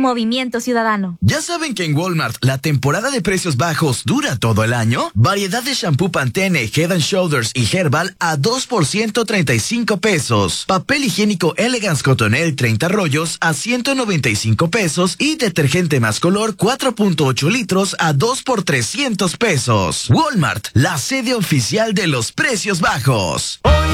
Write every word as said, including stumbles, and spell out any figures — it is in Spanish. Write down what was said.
Movimiento Ciudadano. ¿Ya saben que en Walmart la temporada de precios bajos dura todo el año? Variedad de shampoo Pantene, Head and Shoulders y Herbal a dos por ciento treinta y cinco pesos. Papel higiénico Elegance Cotonel treinta rollos a ciento noventa y cinco pesos y detergente más color cuatro punto ocho litros a dos por trescientos pesos. Walmart, la sede oficial de los precios bajos.